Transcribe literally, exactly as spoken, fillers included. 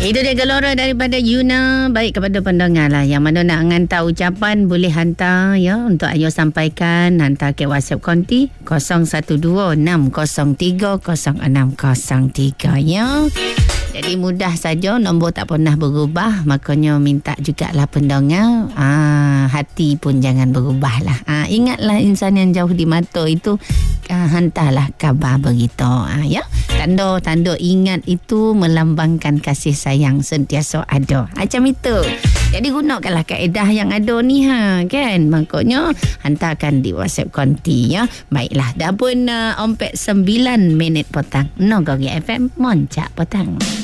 Itu dia gelora daripada Yuna. Baik kepada pendengar lah yang mana nak hantar ucapan boleh hantar ya untuk Ayu sampaikan, hantar ke WhatsApp konti kosong satu dua enam kosong tiga kosong enam kosong tiga ya. Jadi mudah saja, nombor tak pernah berubah. Makanya minta jugalah pendengar, ah, hati pun jangan berubah lah. Ah, ingatlah insan yang jauh di mata itu, ah, hantarlah kabar begitu. Ah, ya. Tanda-tanda ingat itu melambangkan kasih sayang sentiasa ada. Macam itu. Jadi gunakanlah kaedah yang ada ni ha, kan. Makanya hantarkan di WhatsApp konti ya. Baiklah, dah pun uh, ompet sembilan minit petang. Nogori F M Moncak Petang.